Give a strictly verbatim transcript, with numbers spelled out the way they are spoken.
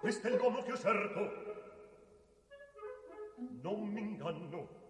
Questo è l'uomo che ho certo. Non m'inganno.